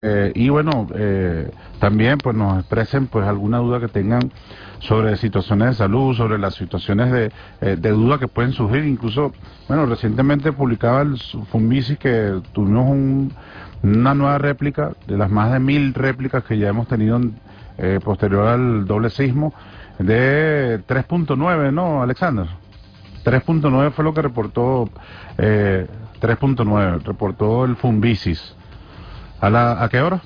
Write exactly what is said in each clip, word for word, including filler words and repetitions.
Eh, y bueno, eh, también pues nos expresen pues alguna duda que tengan sobre situaciones de salud, sobre las situaciones de, eh, de duda que pueden surgir. Incluso, bueno, recientemente publicaba el Funvisis que tuvimos un, una nueva réplica de las más de mil réplicas que ya hemos tenido eh, posterior al doble sismo de tres punto nueve, ¿no, Alexander? tres punto nueve fue lo que reportó, eh, tres punto nueve reportó el Funvisis. ¿A, la, ¿A qué hora?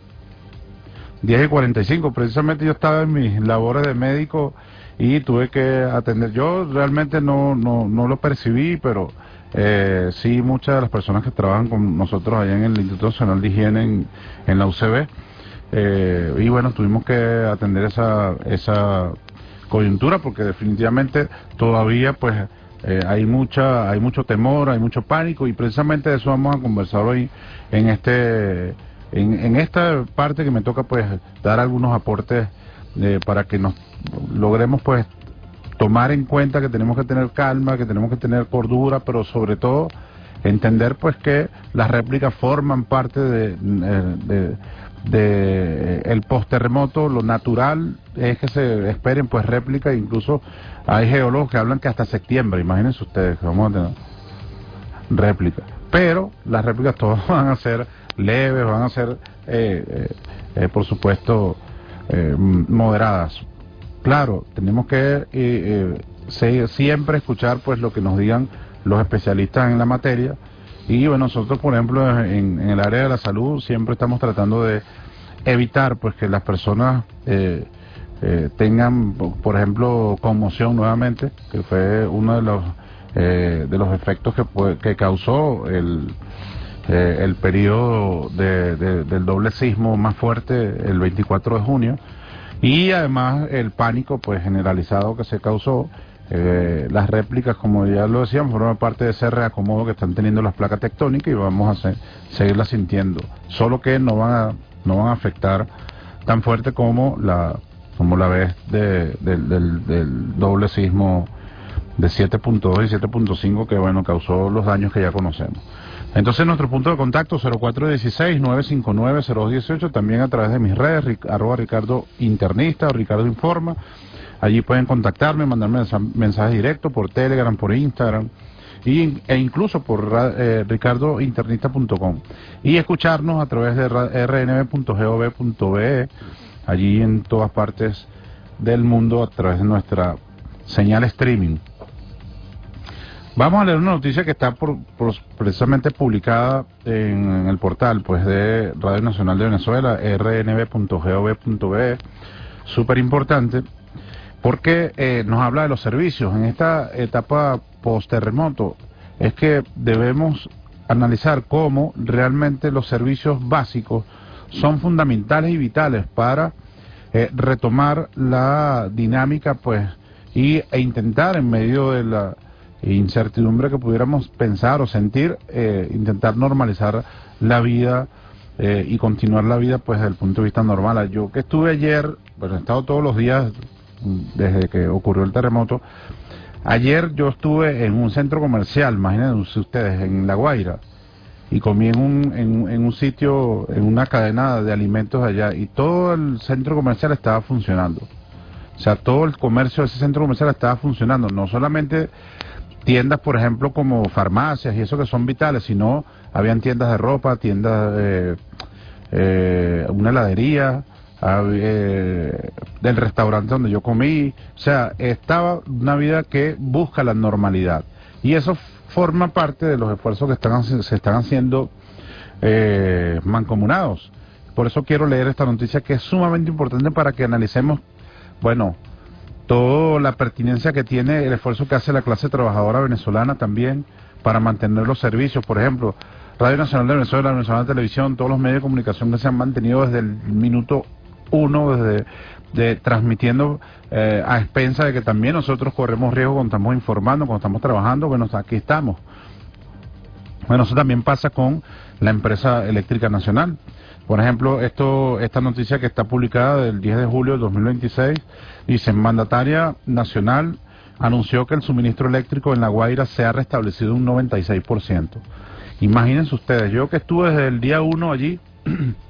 diez y cuarenta y cinco. Precisamente yo estaba en mis labores de médico y tuve que atender. Yo realmente no, no, no lo percibí, pero eh, sí muchas de las personas que trabajan con nosotros allá en el Instituto Nacional de Higiene en, en la U C B. Eh, y bueno, tuvimos que atender esa, esa coyuntura porque definitivamente todavía pues eh, hay mucha hay mucho temor, hay mucho pánico, y precisamente de eso vamos a conversar hoy en este en, en esta parte que me toca pues dar algunos aportes eh, para que nos logremos pues tomar en cuenta que tenemos que tener calma, que tenemos que tener cordura, pero sobre todo entender pues que las réplicas forman parte de, de, de, de el post-terremoto. Lo natural es que se esperen pues réplicas, incluso hay geólogos que hablan que hasta septiembre, imagínense ustedes que vamos a tener réplicas, pero las réplicas todas van a ser leves, van a ser eh, eh, eh, por supuesto eh, moderadas. Claro, tenemos que eh, eh, se, siempre escuchar pues lo que nos digan los especialistas en la materia. Y bueno, nosotros por ejemplo en, en el área de la salud siempre estamos tratando de evitar pues que las personas eh, eh, tengan por ejemplo conmoción nuevamente, que fue uno de los eh, de los efectos que, que causó el eh, el periodo de, de, del doble sismo más fuerte el veinticuatro de junio, y además el pánico pues generalizado que se causó. Eh, las réplicas, como ya lo decíamos, forman parte de ese reacomodo que están teniendo las placas tectónicas y vamos a se, seguirlas sintiendo, solo que no van a no van a afectar tan fuerte como la como la vez de, de, del, del doble sismo de siete punto dos y siete punto cinco, que bueno, causó los daños que ya conocemos. Entonces nuestro punto de contacto cero cuatro uno seis, nueve cinco nueve, cero dos uno ocho, también a través de mis redes, arroba Ricardo Internista o Ricardo Informa. Allí pueden contactarme, mandarme mensajes directos por Telegram, por Instagram y, e incluso por eh, ricardo internista punto com, y escucharnos a través de r n b punto gov punto be, allí en todas partes del mundo a través de nuestra señal streaming. Vamos a leer una noticia que está por, por precisamente publicada en, en el portal pues de Radio Nacional de Venezuela, r n b punto gov punto be, súper importante, porque eh, nos habla de los servicios. En esta etapa post-terremoto es que debemos analizar cómo realmente los servicios básicos son fundamentales y vitales para eh, retomar la dinámica pues y, e intentar, en medio de la incertidumbre que pudiéramos pensar o sentir, eh, intentar normalizar la vida eh, y continuar la vida pues desde el punto de vista normal. Yo que estuve ayer, bueno, he estado todos los días desde que ocurrió el terremoto. Ayer yo estuve en un centro comercial, imagínense ustedes, en La Guaira, y comí en un, en, en un sitio, en una cadena de alimentos allá, y todo el centro comercial estaba funcionando. O sea, todo el comercio de ese centro comercial estaba funcionando, no solamente tiendas, por ejemplo, como farmacias y eso que son vitales, sino habían tiendas de ropa, tiendas, eh, eh, una heladería, Eh, del restaurante donde yo comí. O sea, estaba una vida que busca la normalidad, y eso forma parte de los esfuerzos que están se están haciendo eh, mancomunados. Por eso quiero leer esta noticia, que es sumamente importante para que analicemos, bueno, toda la pertinencia que tiene el esfuerzo que hace la clase trabajadora venezolana también para mantener los servicios. Por ejemplo, Radio Nacional de Venezuela, Venezolana Televisión, todos los medios de comunicación que se han mantenido desde el minuto uno, desde de, transmitiendo eh, a expensa de que también nosotros corremos riesgo cuando estamos informando, cuando estamos trabajando. Bueno, aquí estamos. Bueno, eso también pasa con la empresa eléctrica nacional. Por ejemplo, esto esta noticia que está publicada del diez de julio de dos mil veintiséis, dice: mandataria nacional anunció que el suministro eléctrico en La Guaira se ha restablecido un noventa y seis por ciento. Imagínense ustedes, yo que estuve desde el día uno allí,